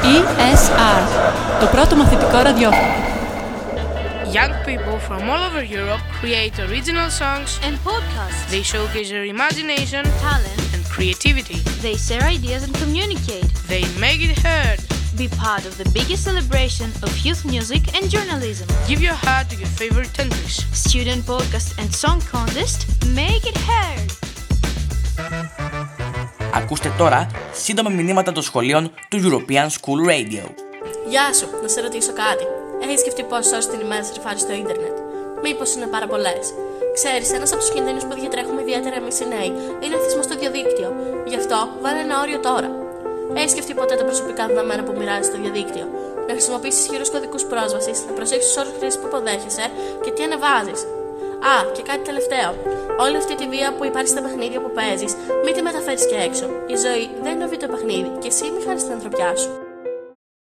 ESR, το πρώτο μαθητικό ραδιόφωνο. Young people from all over Europe create original songs and podcasts. They showcase their imagination, talent, and creativity. They share ideas and communicate. They make it heard. Be part of the biggest celebration of youth music and journalism. Give your heart to your favorite countries. Student podcast and song contest. Make it heard. Ακούστε τώρα σύντομα μηνύματα των σχολείων του European School Radio. Γεια σου, να σε ρωτήσω κάτι. Έχεις σκεφτεί πόσες ώρες την ημέρα σερφάρεις στο ίντερνετ? Μήπως είναι πάρα πολλές? Ξέρεις, ένας από τους κινδύνους που διατρέχουμε ιδιαίτερα εμείς οι νέοι είναι ο εθισμός στο διαδίκτυο. Γι' αυτό βάλε ένα όριο τώρα. Έχεις σκεφτεί ποτέ τα προσωπικά δεδομένα που μοιράζεις στο διαδίκτυο? Να χρησιμοποιήσεις ισχυρούς κωδικούς πρόσβασης, να προσέχεις τους όρους χρήσης που υποδέχεσαι και τι ανεβάζεις. Α, και κάτι τελευταίο. Όλη αυτή τη βία που υπάρχει στα παιχνίδια που παίζεις, μην τη μεταφέρεις και έξω. Η ζωή δεν είναι το βίντεο παιχνίδι και εσύ μη χάνεις την ανθρωπιά σου.